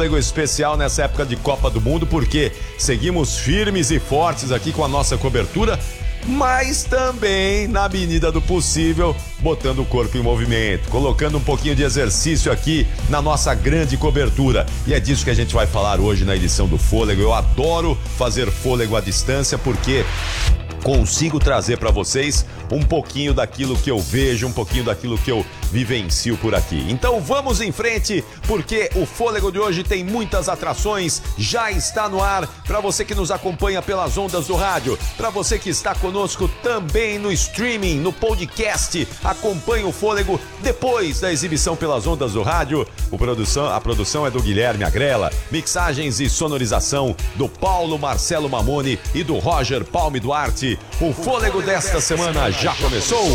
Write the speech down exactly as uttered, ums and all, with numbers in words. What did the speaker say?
fôlego especial nessa época de Copa do Mundo, porque seguimos firmes e fortes aqui com a nossa cobertura, mas também, na medida do possível, botando o corpo em movimento, colocando um pouquinho de exercício aqui na nossa grande cobertura. E é disso que a gente vai falar hoje na edição do Fôlego. Eu adoro fazer fôlego à distância porque consigo trazer para vocês um pouquinho daquilo que eu vejo, um pouquinho daquilo que eu vivencio por aqui. Então vamos em frente, porque o Fôlego de hoje tem muitas atrações, já está no ar para você que nos acompanha pelas ondas do rádio, para você que está conosco também no streaming, no podcast, acompanhe o Fôlego depois da exibição pelas ondas do rádio. O produção, a produção é do Guilherme Agrela, mixagens e sonorização do Paulo Marcelo Mamone e do Roger Palme Duarte. O Fôlego desta semana já começou.